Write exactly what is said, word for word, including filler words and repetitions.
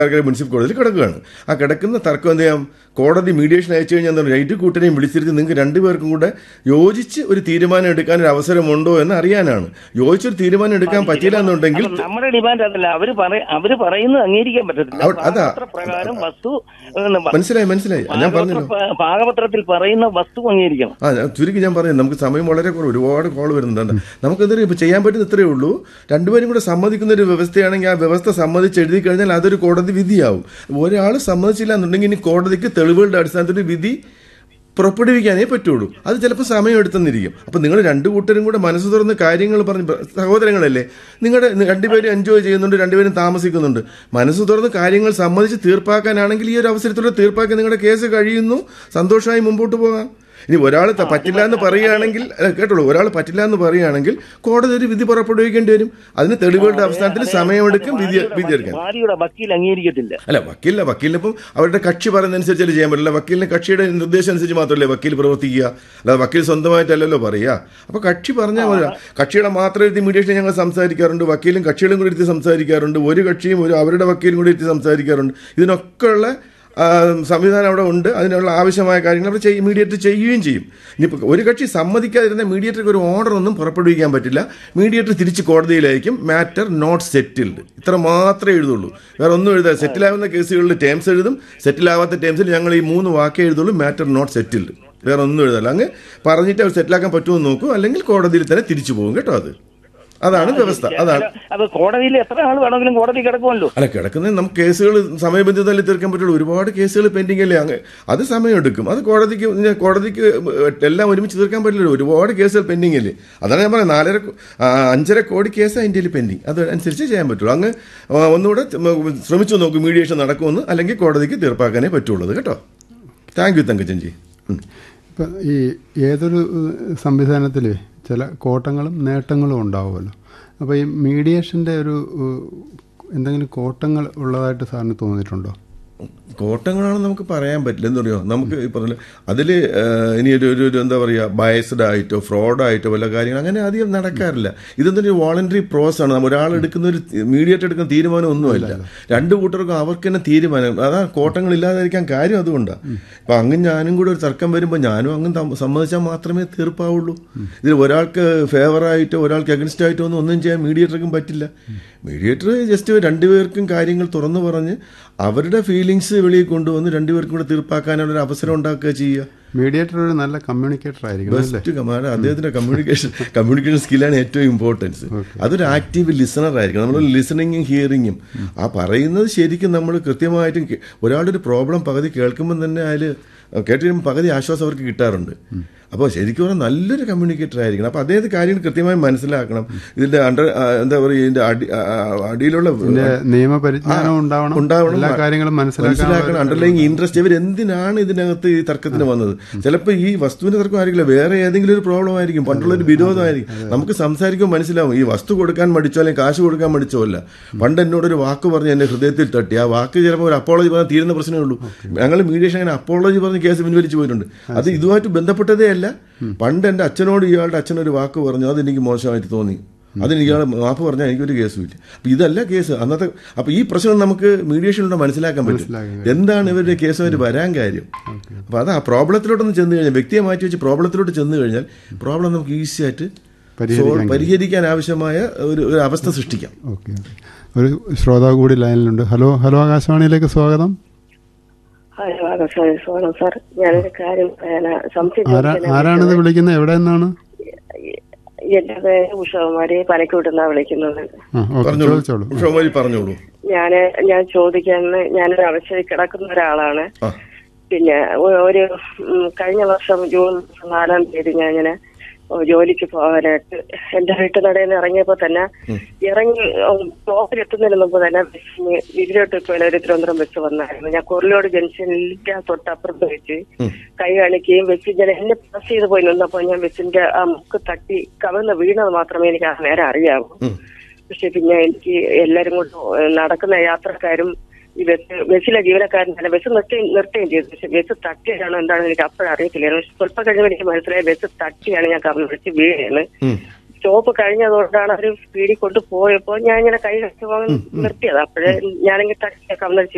Municipal കോടതിയിൽ കിടക്കുകയാണ്. ആ കിടക്കുന്ന തർക്കം എന്ത് ചെയ്യാം, കോടതി മീഡിയേഷൻ അയച്ചു കഴിഞ്ഞാൽ എന്താണ്, രണ്ട് കൂട്ടരെയും വിളിച്ചിരുത്തി നിങ്ങൾക്ക് രണ്ടുപേർക്കും കൂടെ യോജിച്ച് ഒരു തീരുമാനം എടുക്കാൻ ഒരു അവസരമുണ്ടോ എന്ന് അറിയാനാണ്. യോജിച്ചൊരു തീരുമാനം എടുക്കാൻ പറ്റില്ല എന്നുണ്ടെങ്കിൽ നമ്മുടെ ഡിമാൻഡ് അതല്ല, അവര് അവര് പറയുന്നത് അംഗീകരിക്കാൻ പറ്റത്തില്ല. അതാ പ്രകാരം വസ്തു മനസ്സിലായി മനസ്സിലായി ഞാൻ പറഞ്ഞല്ലോ, പാകപത്രത്തിൽ പറയുന്ന വസ്തു അംഗീകരിക്കണം. ആ ചുരുക്കി ഞാൻ പറഞ്ഞു, നമുക്ക് സമയം വളരെ കുറവ്, ഒരുപാട് കോൾ വരുന്നുണ്ട്. നമുക്കെന്തായാലും ഇപ്പൊ ചെയ്യാൻ പറ്റുന്ന ഇത്രയേ ഉള്ളൂ. രണ്ടുപേരും കൂടെ സമ്മതിക്കുന്ന ഒരു വ്യവസ്ഥയാണെങ്കിൽ ആ വ്യവസ്ഥ സമ്മതിച്ച് എഴുതി കഴിഞ്ഞാൽ അതൊരു കോടതി വിധിയാവും. ഒരാൾ സമ്മതിച്ചില്ല എന്നുണ്ടെങ്കിൽ ഇനി കോടതിക്ക് തെളിവുകളുടെ അടിസ്ഥാനത്തിൽ വിധി പുറപ്പെടുവിക്കാനേ പറ്റുള്ളൂ. അത് ചിലപ്പോൾ സമയം എടുത്തെന്നിരിക്കും. അപ്പം നിങ്ങൾ രണ്ടു കൂട്ടരും കൂടെ മനസ്സ് തുറന്ന് കാര്യങ്ങൾ പറഞ്ഞ്, സഹോദരങ്ങളല്ലേ, നിങ്ങളുടെ രണ്ടുപേരും എൻജോയ് ചെയ്യുന്നുണ്ട്, രണ്ടുപേരും താമസിക്കുന്നുണ്ട്, മനസ്സ് തുറന്ന് കാര്യങ്ങൾ സമ്മതിച്ച് തീർപ്പാക്കാനാണെങ്കിൽ ഈ ഒരു അവസരത്തിലൂടെ തീർപ്പാക്കി നിങ്ങളുടെ കേസ് കഴിയുന്നു, സന്തോഷമായി മുമ്പോട്ട് പോകാം. ഇനി ഒരാൾ പറ്റില്ല എന്ന് പറയുകയാണെങ്കിൽ, കേട്ടോളൂ, ഒരാൾ പറ്റില്ല എന്ന് പറയുകയാണെങ്കിൽ കോടതി ഒരു വിധി പുറപ്പെടുവിക്കേണ്ടി വരും. അതിന് തെളിവുകളുടെ അവസാനത്തിൽ സമയമെടുക്കും വിധി വിധി എടുക്കാൻ. വക്കീൽ അംഗീകരിക്കത്തില്ല. അല്ല വക്കീലില്ല, വക്കീലിനിപ്പം അവരുടെ കക്ഷി പറയുന്നതനുസരിച്ചല്ലേ ചെയ്യാൻ പറ്റില്ല. വക്കീലിന് കക്ഷിയുടെ നിർദ്ദേശം അനുസരിച്ച് മാത്രമല്ലേ വക്കീൽ പ്രവർത്തിക്കുക, അല്ലാതെ വക്കീൽ സ്വന്തമായിട്ടല്ലല്ലോ പറയുക. അപ്പൊ കക്ഷി പറഞ്ഞാൽ മതി. കക്ഷിയുടെ മാത്രം ഇരുത്തി മീഡിയേഷൻ ഞങ്ങൾ സംസാരിക്കാറുണ്ട്, വക്കീലും കക്ഷികളും കൂടി ഇരുത്തി സംസാരിക്കാറുണ്ട്, ഒരു കക്ഷിയും ഒരു അവരുടെ വക്കീലും കൂടി ഇരുത്തി സംസാരിക്കാറുണ്ട്. ഇതിനൊക്കെയുള്ള സംവിധാനം അവിടെ ഉണ്ട്. അതിനുള്ള ആവശ്യമായ കാര്യങ്ങൾ അവർ മീഡിയേറ്റർ ചെയ്യുകയും ചെയ്യും. ഇനിയിപ്പോൾ ഒരു കക്ഷി സമ്മതിക്കാതിരുന്ന മീഡിയേറ്റർക്ക് ഒരു ഓർഡർ ഒന്നും പുറപ്പെടുവിക്കാൻ പറ്റില്ല. മീഡിയേറ്റർ തിരിച്ച് കോടതിയിലായിരിക്കും മാറ്റർ നോട്ട് സെറ്റിൽഡ്, ഇത്ര മാത്രമേ എഴുതുള്ളൂ, വേറെ ഒന്നും എഴുതാ. സെറ്റിലാവുന്ന കേസുകളിൽ ടേംസ് എഴുതും, സെറ്റിലാവാത്ത ടേംസിൽ ഞങ്ങൾ ഈ മൂന്ന് വാക്കേ എഴുതുള്ളൂ, മാറ്റർ നോട്ട് സെറ്റിൽഡ്, വേറെ ഒന്നും എഴുതാല്ല. അങ്ങ് പറഞ്ഞിട്ട് അവർ സെറ്റിലാക്കാൻ പറ്റുമെന്ന് നോക്കും, അല്ലെങ്കിൽ കോടതിയിൽ തന്നെ തിരിച്ചു പോകും കേട്ടോ. അത് അതാണ് വ്യവസ്ഥ. അതാണ് അത് കോടതിയിൽ എത്ര ആൾ വേണമെങ്കിലും കോടതി കിടക്കുമല്ലോ. അല്ല കിടക്കുന്നത് നമുക്ക് കേസുകൾ സമയബന്ധിതല്ലേ തീർക്കാൻ പറ്റുള്ളൂ. ഒരുപാട് കേസുകൾ പെൻഡിംഗ് അല്ലേ, അങ്ങ് അത് സമയം എടുക്കും. അത് കോടതിക്ക് കോടതിക്ക് എല്ലാം ഒരുമിച്ച് തീർക്കാൻ പറ്റില്ലല്ലോ, ഒരുപാട് കേസുകൾ പെൻഡിംഗ് അല്ലേ. അതാണ് ഞാൻ പറയുന്നത്, നാലര അഞ്ചര കോടി കേസാണ് ഇന്ത്യയിൽ പെൻഡിംഗ്. അതനുസരിച്ച് ചെയ്യാൻ പറ്റുള്ളൂ. അങ്ങ് ഒന്നുകൂടെ ശ്രമിച്ചു നോക്കും മീഡിയേഷൻ നടക്കുമെന്ന്, അല്ലെങ്കിൽ കോടതിക്ക് തീർപ്പാക്കാനേ പറ്റുള്ളത് കേട്ടോ. Thank you തങ്കച്ചൻജി. ഇപ്പം ഈ ഏതൊരു സംവിധാനത്തിൽ ചില കോട്ടങ്ങളും നേട്ടങ്ങളും ഉണ്ടാവുമല്ലോ. അപ്പോൾ ഈ മീഡിയേഷൻ്റെ ഒരു എന്തെങ്കിലും കോട്ടങ്ങൾ ഉള്ളതായിട്ട് സാറിന് തോന്നിയിട്ടുണ്ടോ? കോട്ടങ്ങളാണെന്ന് നമുക്ക് പറയാൻ പറ്റില്ല. എന്ന് പറയുമോ, നമുക്ക് ഈ പറഞ്ഞ അതിൽ ഇനി ഒരു ഒരു എന്താ പറയുക, ബയസ്ഡ് ആയിട്ടോ ഫ്രോഡായിട്ടോ വല്ല കാര്യങ്ങൾ അങ്ങനെ അധികം നടക്കാറില്ല. ഇതൊന്നും വോളണ്ടറി പ്രോസസ് ആണ്. ഒരാൾ എടുക്കുന്ന ഒരു മീഡിയേറ്റ് എടുക്കുന്ന തീരുമാനം ഒന്നുമല്ല, രണ്ടു കൂട്ടർക്കും അവർക്ക് തന്നെ തീരുമാനം. അതാ കോട്ടങ്ങൾ ഇല്ലാതിരിക്കാൻ കാര്യം അതുകൊണ്ടാണ്. ഇപ്പം അങ്ങും ഞാനും കൂടെ ഒരു തർക്കം വരുമ്പോൾ ഞാനും അങ്ങും സമ്മതിച്ചാൽ മാത്രമേ തീർപ്പാവുള്ളൂ. ഇതിൽ ഒരാൾക്ക് ഫേവറായിട്ടോ ഒരാൾക്ക് അഗൻസ്റ്റ് ആയിട്ടോ ഒന്നും ഒന്നും ചെയ്യാൻ മീഡിയേറ്റർക്കും പറ്റില്ല. മീഡിയേറ്റർ ജസ്റ്റ് രണ്ടുപേർക്കും കാര്യങ്ങൾ തുറന്നു പറഞ്ഞ് അവരുടെ ഫീലിങ്സ് വെളിയിൽ കൊണ്ടുവന്ന് രണ്ടുപേർക്കും കൂടെ തീർപ്പാക്കാനുള്ള ഒരു അവസരം ഉണ്ടാക്കുക ചെയ്യുക. മീഡിയേറ്റർ ഒരു നല്ല കമ്മ്യൂണിക്കേറ്റർ ആയിരിക്കും. ബെസ്റ്റ് കമാൻഡ് അദ്ദേഹത്തിന്റെ കമ്മ്യൂണിക്കേഷൻ കമ്മ്യൂണിക്കേഷൻ സ്കില്ലാണ് ഏറ്റവും ഇമ്പോർട്ടൻസ്. അതൊരു ആക്റ്റീവ് ലിസണർ ആയിരിക്കും. നമ്മൾ ലിസണിങ്ങും ഹിയറിങ്ങും ആ പറയുന്നത് ശരിക്കും നമ്മൾ കൃത്യമായിട്ടും ഒരാളുടെ ഒരു പ്രോബ്ലം പകുതി കേൾക്കുമ്പോൾ തന്നെ അതിൽ കേട്ട് കഴിയുമ്പോൾ പകുതി ആശ്വാസം അവർക്ക് കിട്ടാറുണ്ട്. അപ്പോൾ ശരിക്കും പറഞ്ഞാൽ നല്ലൊരു കമ്മ്യൂണിക്കേറ്റർ ആയിരിക്കണം. അപ്പോൾ അദ്ദേഹത്തെ കാര്യങ്ങൾ കൃത്യമായി മനസ്സിലാക്കണം. ഇതിന്റെ അണ്ടർ എന്താ പറയുക, ഇതിന്റെ അടി അടിയിലുള്ള നിയമപരിജ്ഞാനം ഉണ്ടാവണം, ഉണ്ടാവണം എല്ലാ കാര്യങ്ങളും മനസ്സിലാക്കണം. അണ്ടർലൈങ് ഇൻട്രസ്റ്റ്, ഇവർ എന്തിനാണ് ഇതിനകത്ത് ഈ തർക്കത്തിന് വന്നത്. ചിലപ്പോൾ ഈ വസ്തുവിന്റെ തർക്കം ആയിരിക്കില്ല, വേറെ ഏതെങ്കിലും ഒരു പ്രോബ്ലം ആയിരിക്കും, പണ്ടുള്ളൊരു വിരോധമായിരിക്കും. നമുക്ക് സംസാരിക്കുമ്പോൾ മനസ്സിലാവും ഈ വസ്തു കൊടുക്കാൻ മടിച്ചോ അല്ലെങ്കിൽ കാശ് കൊടുക്കാൻ മടിച്ചോ അല്ല. പണ്ട് എന്നോടൊരു വാക്ക് പറഞ്ഞ് എന്റെ ഹൃദയത്തിൽ തട്ടി. ആ വാക്ക് ചിലപ്പോൾ ഒരു അപ്പോളജി പറഞ്ഞാൽ തീരുന്ന പ്രശ്നമേ ഉള്ളൂ. ഞങ്ങൾ മീഡിയേഷൻ അങ്ങനെ അപ്പോളജി പറഞ്ഞ് കേസ് പിൻവലിച്ചു പോയിട്ടുണ്ട്. അത് ഇതുമായിട്ട് ബന്ധപ്പെട്ടതേ അല്ല. പണ്ട് എൻ്റെ അച്ഛനോട് ഇയാളുടെ അച്ഛനൊരു വാക്ക് പറഞ്ഞു, അതെനിക്ക് മോശമായിട്ട് തോന്നി, അതിന് ഇയാൾ മാപ്പ് പറഞ്ഞാൽ എനിക്കൊരു കേസും ഇല്ല. അപ്പൊ ഇതല്ല കേസ് അന്നത്തെ. അപ്പൊ ഈ പ്രശ്നം നമുക്ക് മീഡിയേഷനിലൂടെ മനസ്സിലാക്കാൻ പറ്റും, എന്താണ് ഇവരുടെ കേസുമായിട്ട് വരാൻ കാര്യം. അപ്പൊ അത് ആ പ്രോബ്ലത്തിലോട്ടൊന്ന് ചെന്ന് കഴിഞ്ഞാൽ, വ്യക്തിയെ മാറ്റി വെച്ച് പ്രോബ്ലത്തിലോട്ട് ചെന്ന് കഴിഞ്ഞാൽ പ്രോബ്ലം നമുക്ക് ഈസി ആയിട്ട് പരിഹരിക്കാൻ ആവശ്യമായ ഒരു ഒരു അവസ്ഥ സൃഷ്ടിക്കാം. ഓക്കെ, ഒരു ശ്രോതാവ് കൂടി ലൈനിലുണ്ട്. ഹലോ ഹലോ ആകാശവാണിയിലേക്ക് സ്വാഗതം. സാർ, ഞാനൊരു കാര്യം ആരാണിത് വിളിക്കുന്നത്, എവിടെ നിന്നാണ്? എന്റെ പേര് ഉഷകുമാരി, പനക്കൂട്ടുന്നാ വിളിക്കുന്നത്. പറഞ്ഞോളൂ. ഞാന് ഞാൻ ചോദിക്കാൻ ഞാനൊരു അവസ്ഥയിൽ കിടക്കുന്ന ഒരാളാണ്. പിന്നെ ഒരു കഴിഞ്ഞ വർഷം ജൂൺ നാലാം തീയതി ഞാൻ ഇങ്ങനെ ജോലിക്ക് പോകാനായിട്ട് എന്റെ വീട്ടിൽ നടയിൽ നിന്ന് ഇറങ്ങിയപ്പോ തന്നെ ഇറങ്ങി സ്റ്റോപ്പിലെത്തുന്നതിന് മുമ്പ് തന്നെ ബസ്സിന് ഇതിലോട്ട് പോലെ ഒരു തിരുവനന്തപുരം ബസ് വന്നായിരുന്നു. ഞാൻ കൊറിലോട് ജംഗ്ഷനിൽ തൊട്ടപ്പുറത്ത് വെച്ച് കൈ കാണിക്കുകയും ബസ് ഞാൻ എന്നെ പാസ് ചെയ്ത് പോയി നിന്നപ്പോ ഞാൻ ബസ്സിന്റെ ആ മുക്ക് തട്ടി കവർന്ന് വീണത് മാത്രമേ എനിക്ക് ആ നേരം അറിയാവൂ. പക്ഷെ പിന്നെ എനിക്ക് എല്ലാരും കൊണ്ട് നടക്കുന്ന യാത്രക്കാരും ഈ ബസ് ബസ്സിലെ ജീവനക്കാരൻ തന്നെ ബസ് നിർത്തി നിർത്തുകയും ചെയ്തു. പക്ഷെ ബസ് തട്ടിയാണോ എന്താണെന്ന് എനിക്ക് അപ്പോഴും അറിയത്തില്ലായിരുന്നു. സ്വല്പം കഴിയുമ്പോൾ എനിക്ക് മനസ്സിലായി ബസ് തട്ടിയാണ് ഞാൻ കവർന്ന് വിളിച്ച് വീഴാണ്. സ്റ്റോപ്പ് കഴിഞ്ഞതുകൊണ്ടാണ് അവർ സ്പീഡിൽ കൊണ്ട് പോയപ്പോ ഞാൻ ഇങ്ങനെ കൈ കച്ചു നിർത്തിയത്. അപ്പോഴേ ഞാനെങ്കിൽ തട്ടി കവർന്നടിച്ച്